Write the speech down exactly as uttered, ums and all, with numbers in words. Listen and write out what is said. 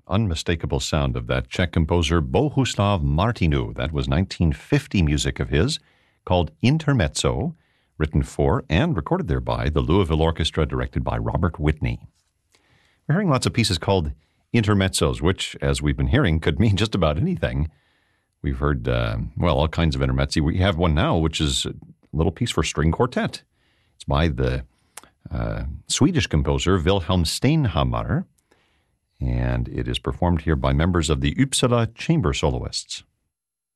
unmistakable sound of that Czech composer Bohuslav Martinu. That was nineteen fifty music of his called Intermezzo, written for and recorded there by the Louisville Orchestra, directed by Robert Whitney. We're hearing lots of pieces called intermezzos, which, as we've been hearing, could mean just about anything. We've heard, uh, well, all kinds of intermezzi. We have one now, which is a little piece for string quartet. It's by the uh, Swedish composer Wilhelm Steinhammar, and it is performed here by members of the Uppsala Chamber Soloists.